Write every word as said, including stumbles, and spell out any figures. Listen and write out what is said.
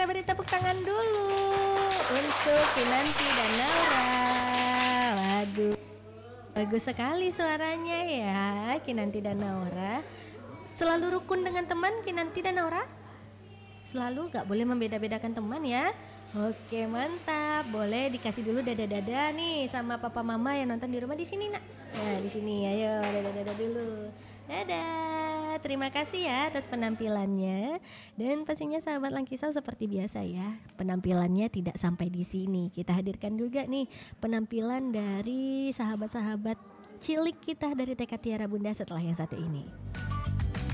beri tepuk tangan dulu untuk Kinanti dan Naura. Waduh, bagus sekali suaranya ya Kinanti dan Naura. Selalu rukun dengan teman Kinanti dan Naura? Selalu gak boleh membeda-bedakan teman ya. Oke, mantap. Boleh dikasih dulu dada-dada nih sama papa mama yang nonton di rumah di sini, Nak. Nah, di sini ayo dada-dada dulu. Dadah. Terima kasih ya atas penampilannya. Dan pastinya sahabat Langkisau seperti biasa ya, penampilannya tidak sampai di sini. Kita hadirkan juga nih penampilan dari sahabat-sahabat cilik kita dari T K Tiara Bunda setelah yang satu ini.